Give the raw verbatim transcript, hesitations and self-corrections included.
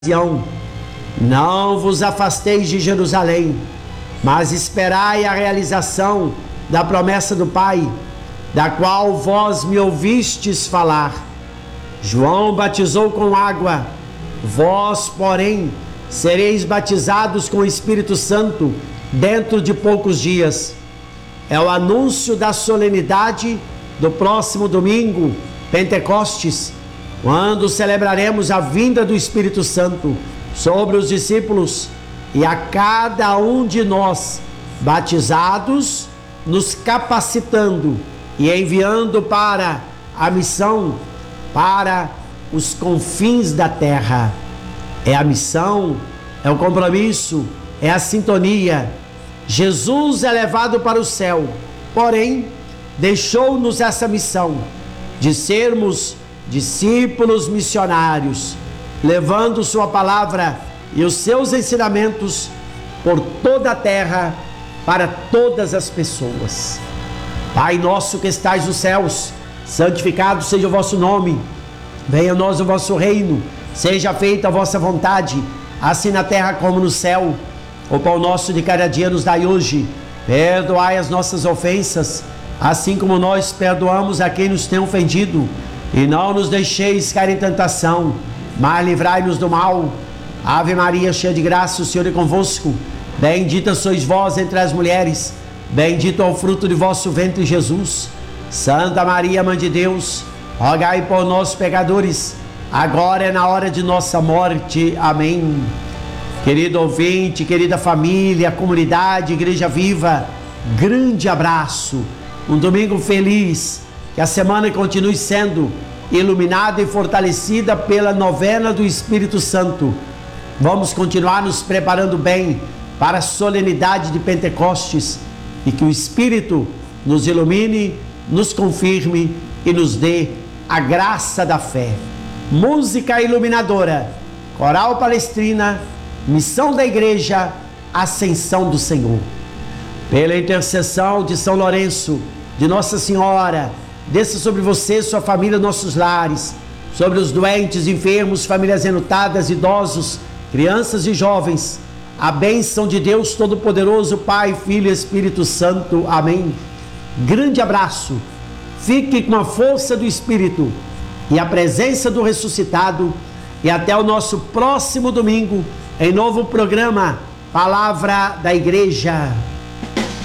Não vos afasteis de Jerusalém, mas esperai a realização da promessa do Pai, da qual vós me ouvistes falar. João batizou com água, vós, porém, sereis batizados com o Espírito Santo dentro de poucos dias. É o anúncio da solenidade do próximo domingo, Pentecostes, quando celebraremos a vinda do Espírito Santo sobre os discípulos e a cada um de nós, batizados, nos capacitando e enviando para a missão, para os confins da terra. É a missão, é o compromisso, é a sintonia. Jesus é levado para o céu, porém, deixou-nos essa missão de sermos discípulos missionários, levando sua palavra e os seus ensinamentos por toda a terra, para todas as pessoas. Pai nosso que estais nos céus, santificado seja o vosso nome, venha a nós o vosso reino, seja feita a vossa vontade, assim na terra como no céu. O pão nosso de cada dia nos dai hoje, perdoai as nossas ofensas, assim como nós perdoamos a quem nos tem ofendido, e não nos deixeis cair em tentação, mas livrai-nos do mal. Ave Maria, cheia de graça, o Senhor é convosco. Bendita sois vós entre as mulheres, bendito é o fruto de vosso ventre, Jesus. Santa Maria, Mãe de Deus, rogai por nós, pecadores, agora é na hora de nossa morte. Amém. Querido ouvinte, querida família, comunidade, Igreja Viva, grande abraço, um domingo feliz. Que a semana continue sendo iluminada e fortalecida pela novena do Espírito Santo. Vamos continuar nos preparando bem para a solenidade de Pentecostes e que o Espírito nos ilumine, nos confirme e nos dê a graça da fé. Música iluminadora, Coral Palestrina, Missão da Igreja, Ascensão do Senhor. Pela intercessão de São Lourenço, de Nossa Senhora, desça sobre você, sua família, nossos lares, sobre os doentes, enfermos, famílias enlutadas, idosos, crianças e jovens, a bênção de Deus Todo-Poderoso, Pai, Filho e Espírito Santo. Amém. Grande abraço, fique com a força do Espírito e a presença do ressuscitado, e até o nosso próximo domingo, em novo programa, Palavra da Igreja.